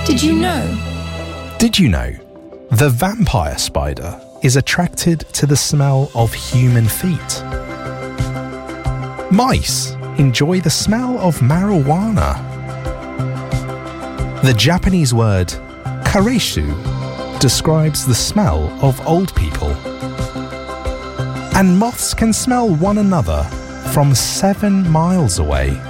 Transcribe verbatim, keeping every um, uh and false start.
Did you know? Did you know the vampire spider is attracted to the smell of human feet? Mice enjoy the smell of marijuana. The Japanese word kareishu describes the smell of old people. And moths can smell one another from seven miles away.